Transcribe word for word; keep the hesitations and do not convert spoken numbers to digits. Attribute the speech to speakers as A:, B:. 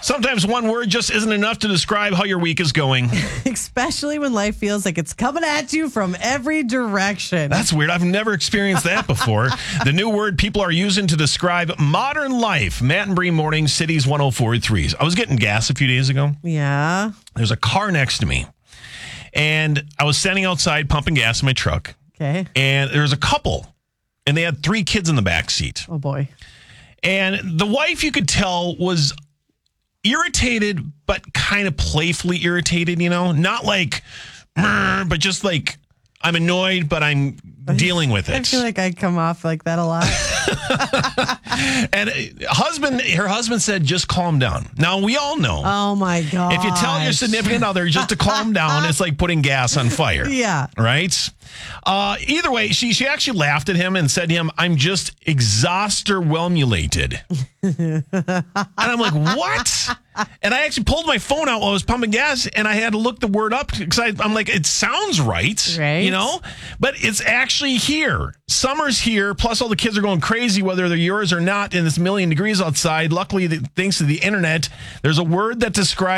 A: Sometimes one word just isn't enough to describe how your week is going.
B: Especially when life feels like it's coming at you from every direction.
A: That's weird. I've never experienced that before. The new word people are using to describe modern life. Matt and Bree Morning, Cities one oh four point three. I was getting gas a few days ago.
B: Yeah.
A: There's a car next to me. And I was standing outside pumping gas in my truck.
B: Okay.
A: And there was a couple. And they had three kids in the back seat.
B: Oh, boy.
A: And the wife, you could tell, was irritated, but kind of playfully irritated, you know? Not like, but just like, I'm annoyed, but I'm dealing with it.
B: I feel like I come off like that a lot.
A: And husband, her husband said, just calm down. Now, we all know.
B: Oh, my God.
A: If you tell your significant other just to calm down, it's like putting gas on fire.
B: Yeah.
A: Right? Uh, either way, she she actually laughed at him and said to him, I'm just exhauster-whelmulated. And I'm like, what? And I actually pulled my phone out while I was pumping gas, and I had to look the word up because I'm like, it sounds right,
B: right,
A: you know? But it's actually here. Summer's here, plus all the kids are going crazy, whether they're yours or not, and it's a million degrees outside. Luckily, thanks to the internet, there's a word that describes